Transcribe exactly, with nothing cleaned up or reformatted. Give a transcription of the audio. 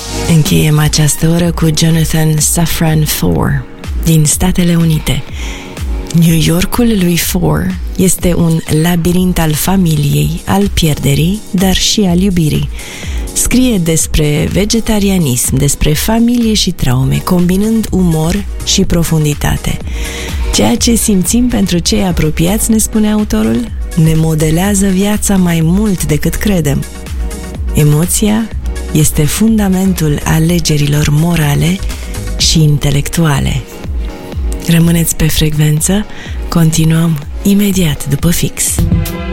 Încheiem această oră cu Jonathan Safran Foer din Statele Unite. New Yorkul lui Foer este un labirint al familiei, al pierderii, dar și al iubirii. Scrie despre vegetarianism, despre familie și traume, combinând umor și profunditate. Ceea ce simțim pentru cei apropiați, ne spune autorul, ne modelează viața mai mult decât credem. Emoția este fundamentul alegerilor morale și intelectuale. Rămâneți pe frecvență, continuăm imediat după fix.